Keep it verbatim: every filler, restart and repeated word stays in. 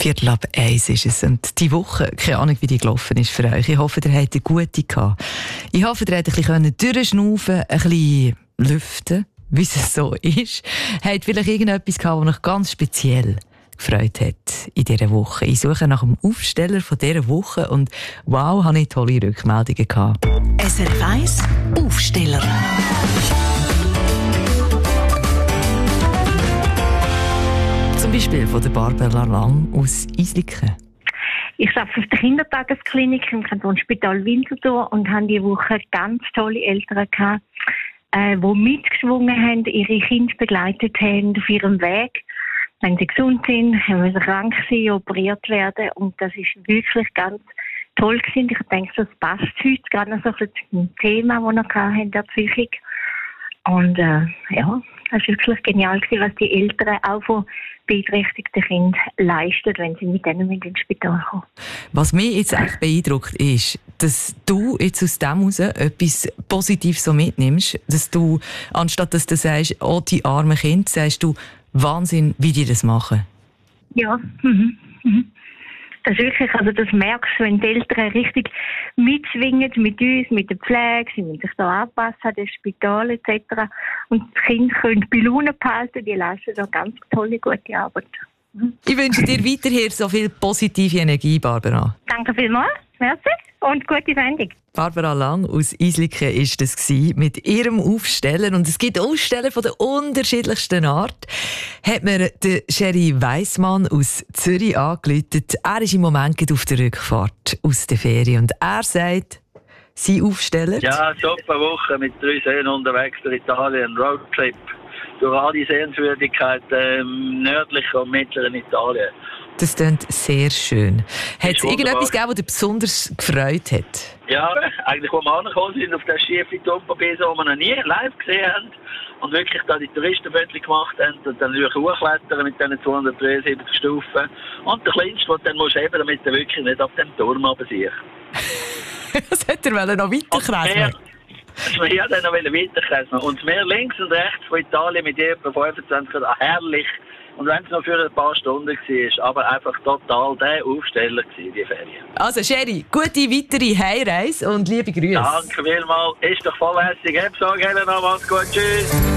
Viertel ab eins ist es. Und die Woche, keine Ahnung, wie die gelaufen ist für euch. Ich hoffe, ihr habt eine gute gehabt. Ich hoffe, ihr habt ein bisschen durchschnaufen, ein bisschen lüften, wie es so ist. Habt vielleicht irgendetwas gehabt, das euch ganz speziell gefreut hat in dieser Woche. Ich suche nach dem Aufsteller von dieser Woche und wow, habe ich tolle Rückmeldungen gehabt. S R F eins Aufsteller. Zum Beispiel von der Barbara Lang aus Isliken. Ich arbeite auf der Kindertagesklinik im Kantonsspital Winterthur und habe diese Woche ganz tolle Eltern gehabt, äh, die mitgeschwungen haben, ihre Kinder begleitet haben auf ihrem Weg. Wenn sie gesund sind, haben sie krank sein, operiert werden und das ist wirklich ganz toll gewesen. Ich denke, das passt heute gerade noch so zum Thema, das wir hatten in der Psychik. Und äh, ja, das war wirklich genial gewesen, was die Eltern auch von beeinträchtigten Kindern leisten, wenn sie mit denen ins Spital kommen. Was mich jetzt echt beeindruckt ist, dass du jetzt aus dem heraus etwas Positives so mitnimmst, dass du, anstatt dass du sagst, oh, die armen Kinder, sagst du, Wahnsinn, wie die das machen. Ja, mhm. Mhm. Das ist wirklich, also das merkst du, wenn die Eltern richtig mitschwingen mit uns, mit der Pflege, sie müssen sich da anpassen an das Spital et cetera. Und die Kinder können bei Laune behalten, die leisten da ganz tolle, gute Arbeit. Mhm. Ich wünsche dir weiterhin so viel positive Energie, Barbara. Danke vielmals, merci und gute Sendung. Barbara Lang aus Isliken war das mit ihrem Aufsteller. Und es gibt Aussteller von der unterschiedlichsten Art. Hat mir der Sherry Weissmann aus Zürich angerufen. Er ist im Moment auf der Rückfahrt aus der Ferien. Und er sagt, sein Aufsteller... Ja, super Woche mit drei Seen unterwegs durch Italien. Roadtrip durch alle Sehenswürdigkeiten im nördlichen und mittleren Italien. Das klingt sehr schön. Hat es irgendetwas gegeben, das dich besonders gefreut hat? Ja, eigentlich, als wir angekommen sind auf der schiefen Tumperbese, die wir noch nie live gesehen haben und wirklich da die Touristenbötchen gemacht haben und dann natürlich hochklettern mit diesen zweihundertdreiundsiebzig Stufen. Und der Kleinste, den du dann musst heben, damit er wirklich nicht auf dem Turm runtersiehst. Was hätte er noch weiterkreisen? Ich ja, dann noch weiterkreisen. Und das Meer links und rechts von Italien mit etwa fünfundzwanzig Grad, herrlich. Und wenn es noch für ein paar Stunden war, aber einfach total der Aufsteller gewesen, die Ferien. Also Sherry, gute weitere Heimreise und liebe Grüße. Danke vielmals. Ist doch vollhässig. Hab so gerne noch. Mach's gut. Tschüss.